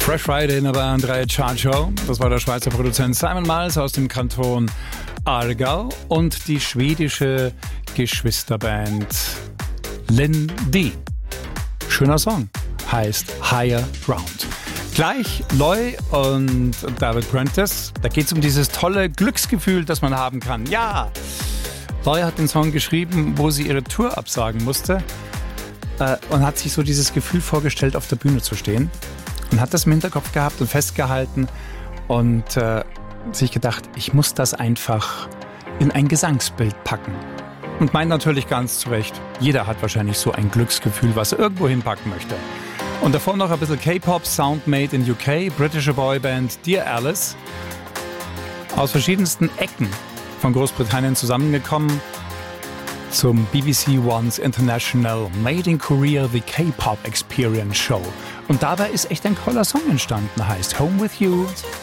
Fresh Friday in der Bayern 3 Chart Show. Das war der Schweizer Produzent Simon Miles aus dem Kanton Aargau und die schwedische Geschwisterband Linn D. Schöner Song, heißt Higher Ground. Gleich Loy und David Prentice. Da geht es um dieses tolle Glücksgefühl, das man haben kann. Ja, Loy hat den Song geschrieben, wo sie ihre Tour absagen musste und hat sich so dieses Gefühl vorgestellt, auf der Bühne zu stehen. Und hat das im Hinterkopf gehabt und festgehalten und sich gedacht, ich muss das einfach in ein Gesangsbild packen. Und meint natürlich ganz zu Recht, jeder hat wahrscheinlich so ein Glücksgefühl, was er irgendwo hinpacken möchte. Und davor noch ein bisschen K-Pop, Sound made in UK, britische Boyband Dear Alice. Aus verschiedensten Ecken von Großbritannien zusammengekommen zum BBC One's International Made in Korea The K-Pop Experience Show. Und dabei ist echt ein toller Song entstanden, heißt Home With You.